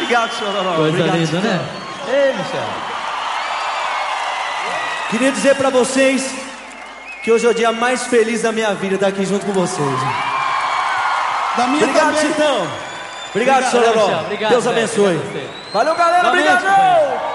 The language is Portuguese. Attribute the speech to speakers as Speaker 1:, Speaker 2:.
Speaker 1: Obrigado, Chororó.
Speaker 2: Coisa
Speaker 1: Obrigado,
Speaker 2: linda, né? Ei, Michel.
Speaker 3: Queria dizer pra vocês que hoje é o dia mais feliz da minha vida estar aqui junto com vocês.
Speaker 4: Da minha
Speaker 3: Obrigado,
Speaker 4: também.
Speaker 3: Chitão. Obrigado, Chororó.
Speaker 2: Obrigado,
Speaker 3: Deus
Speaker 2: velho.
Speaker 3: abençoe.
Speaker 2: Obrigado a você.
Speaker 3: Valeu, galera.
Speaker 2: Realmente,
Speaker 3: Obrigado.